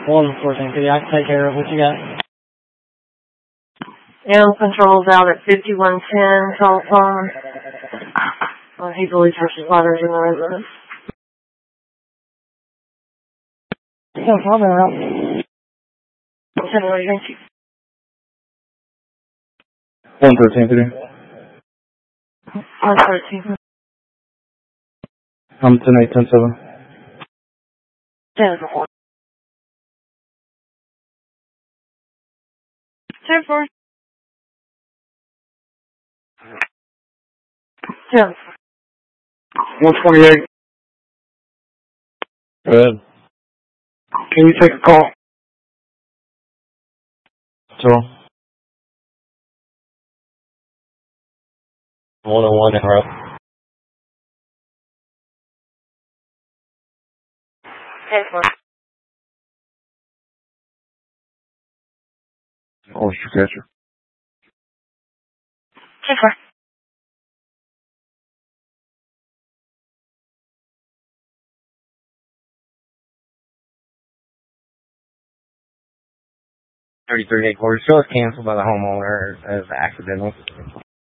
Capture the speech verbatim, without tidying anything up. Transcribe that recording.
One fourteen fifty. I can take care of what you got. Animal control's out at fifty-one ten telephone. On Hazel versus Waters in the residence. No problem, Rob. Tell me what you think. One thirteen fifty. One thirteen. I'm ten eight ten seven. Ten four. Ten four. Ten. One twenty eight. Good. Can you take a call? Sure. One on one in row. Ten four. Oh, it's your catcher. Ten four. thirty-three eight quarters. Show was canceled by the homeowner as accidental.